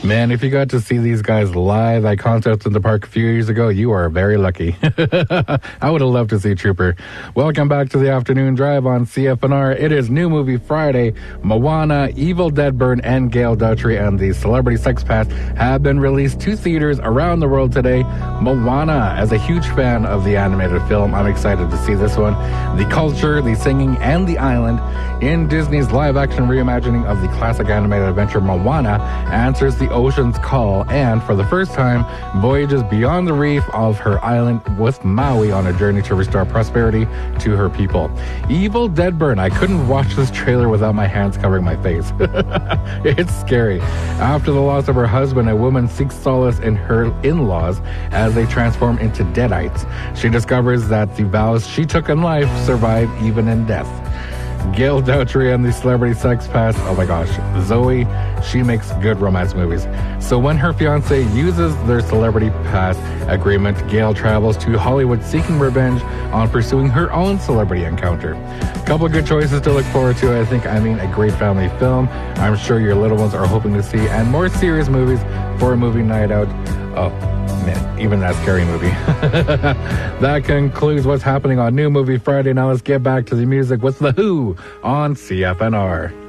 Man, if you got to see these guys live at concerts in the park a few years ago, you are very lucky. I would have loved to see Trooper. Welcome back to the Afternoon Drive on CFNR. It is New Movie Friday. Moana, Evil Dead Burn, and Gail Daughtry and the Celebrity Sex Pass have been released to theaters around the world today. Moana, as a huge fan of the animated film, I'm excited to see this one. The culture, the singing, and the island in Disney's live-action reimagining of the classic animated adventure Moana answers the ocean's call and, for the first time, voyages beyond the reef of her island with Maui on a journey to restore prosperity to her people. Evil Dead Burn. I couldn't watch this trailer without my hands covering my face. It's scary. After the loss of her husband, a woman seeks solace in her in-laws as they transform into deadites. She discovers that the vows she took in life survive even in death. Gail Daughtry and the Celebrity Sex Pass. Oh my gosh. Zoe, she makes good romance movies. So when her fiance uses their Celebrity Pass agreement, Gail travels to Hollywood seeking revenge on pursuing her own celebrity encounter. Couple of good choices to look forward to. I think, a great family film. I'm sure your little ones are hoping to see, and more serious movies for a movie night out. Oh, man, even that scary movie. That concludes what's happening on New Movie Friday. Now let's get back to the music with The Who on CFNR.